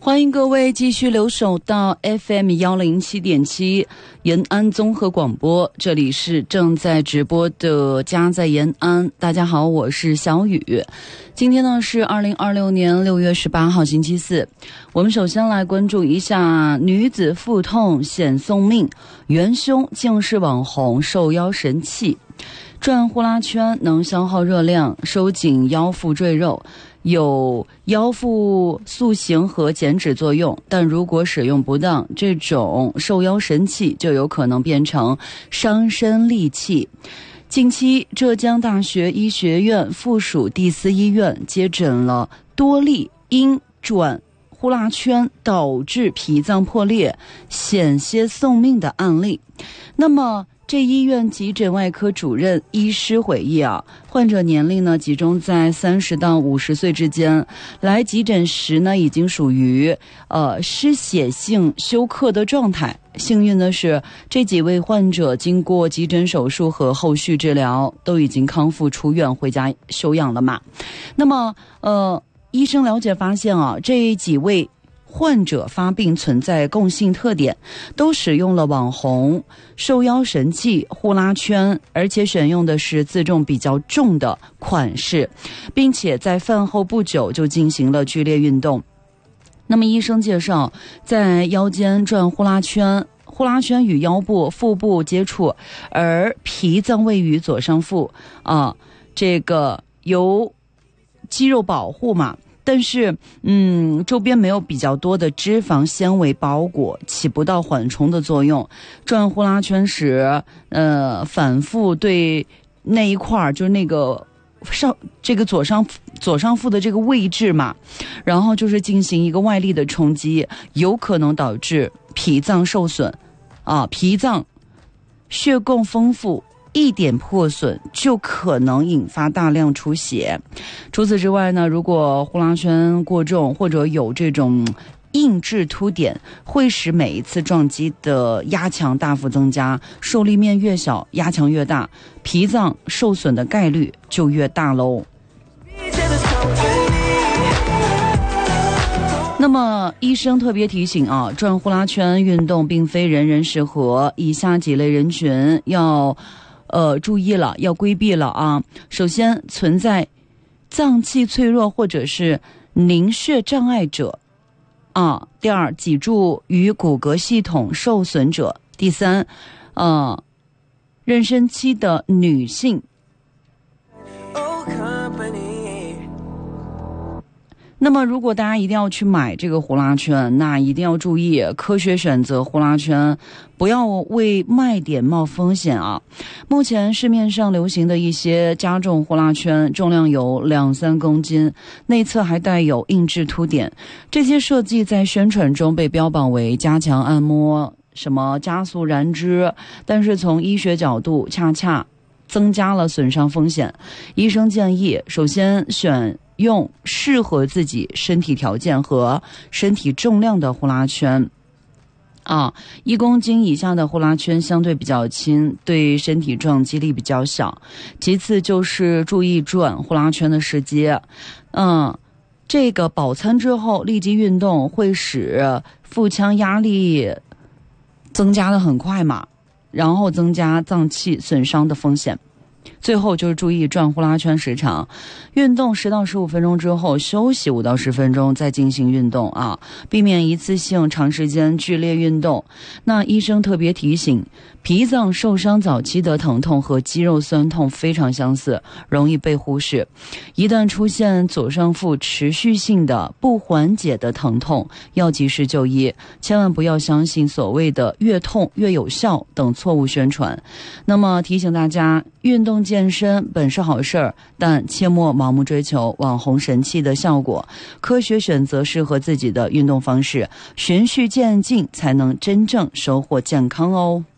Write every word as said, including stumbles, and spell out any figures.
欢迎各位继续留守到 F M 一零七点七 延安综合广播，这里是正在直播的家在延安。大家好，我是小雨。今天呢是二零二六年六月十八号星期四。我们首先来关注一下女子腹痛险送命，元凶竟是网红瘦腰神器。转呼啦圈能消耗热量，收紧腰腹赘肉，有腰腹塑形和减脂作用，但如果使用不当，这种瘦腰神器就有可能变成伤身利器。近期，浙江大学医学院附属第四医院接诊了多例因转呼啦圈导致脾脏破裂、险些送命的案例。那么这医院急诊外科主任医师回忆啊，患者年龄呢集中在三十到五十岁之间，来急诊时呢已经属于呃失血性休克的状态。幸运的是，这几位患者经过急诊手术和后续治疗，都已经康复出院回家休养了嘛。那么呃，医生了解发现啊，这几位患者发病存在共性特点，都使用了网红瘦腰神器呼啦圈，而且选用的是自重比较重的款式，并且在饭后不久就进行了剧烈运动。那么医生介绍，在腰间转呼啦圈，呼啦圈与腰部、腹部接触，而脾脏位于左上腹啊，这个由肌肉保护嘛。但是，嗯，周边没有比较多的脂肪纤维包裹，起不到缓冲的作用。转呼啦圈时，呃，反复对那一块儿，就是那个上这个左上左上腹的这个位置嘛，然后就是进行一个外力的冲击，有可能导致脾脏受损，啊，脾脏血供丰富。一点破损就可能引发大量出血。除此之外呢，如果呼啦圈过重或者有这种硬质凸点，会使每一次撞击的压强大幅增加，受力面越小，压强越大，脾脏受损的概率就越大喽。那么医生特别提醒啊，转呼啦圈运动并非人人适合，以下几类人群要呃，注意了，要规避了啊！首先，存在脏器脆弱或者是凝血障碍者啊；第二，脊柱与骨骼系统受损者；第三，呃，妊娠期的女性。那么如果大家一定要去买这个呼啦圈，那一定要注意科学选择呼啦圈，不要为卖点冒风险啊。目前市面上流行的一些加重呼啦圈，重量有两三公斤，内侧还带有硬质凸点，这些设计在宣传中被标榜为加强按摩，什么加速燃脂，但是从医学角度恰恰增加了损伤风险。医生建议首先选用适合自己身体条件和身体重量的呼啦圈啊，一公斤以下的呼啦圈相对比较轻，对身体撞击力比较小。其次就是注意转呼啦圈的时机，嗯，这个饱餐之后立即运动会使腹腔压力增加的很快嘛，然后增加脏器损伤的风险。最后就是注意转呼啦圈时长，运动十到十五分钟之后休息五到十分钟再进行运动啊，避免一次性长时间剧烈运动。那医生特别提醒，脾脏受伤早期的疼痛和肌肉酸痛非常相似，容易被忽视。一旦出现左上腹持续性的不缓解的疼痛，要及时就医，千万不要相信所谓的越痛越有效等错误宣传。那么提醒大家，运动健身本是好事儿，但切莫盲目追求网红神器的效果，科学选择适合自己的运动方式，循序渐进才能真正收获健康哦。